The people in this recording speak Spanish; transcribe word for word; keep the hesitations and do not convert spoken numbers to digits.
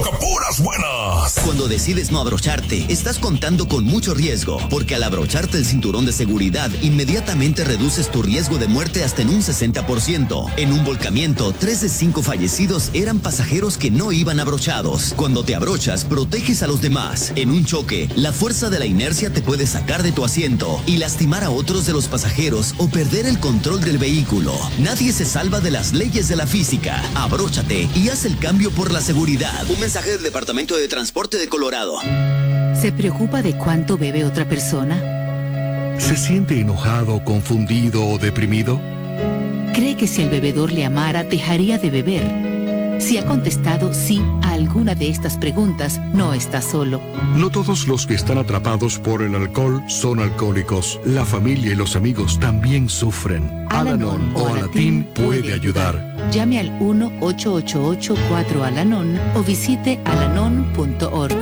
que puras buenas. Cuando decides no abrocharte, estás contando con mucho riesgo, porque al abrocharte el cinturón de seguridad, inmediatamente reduces tu riesgo de muerte hasta en un sesenta por ciento. En un volcamiento, tres de cinco fallecidos eran pasajeros que no iban abrochados. Cuando te abrochas, proteges a los demás. En un choque, la fuerza de la inercia te puede sacar de tu asiento y lastimar a otros de los pasajeros o perder el control del vehículo. Nadie se salva de las leyes de la física. Abróchate y haz el cambio por la seguridad. Un mensaje del Departamento de Transporte de Colorado. ¿Se preocupa de cuánto bebe otra persona? ¿Se siente enojado, confundido o deprimido? ¿Cree que si el bebedor le amara, dejaría de beber? Si ha contestado sí a alguna de estas preguntas, no está solo. No todos los que están atrapados por el alcohol son alcohólicos. La familia y los amigos también sufren. Al-Anon o Alatín puede ayudar. Llame al uno ocho ocho ocho cuatro Al-Anon o visite alanon punto org.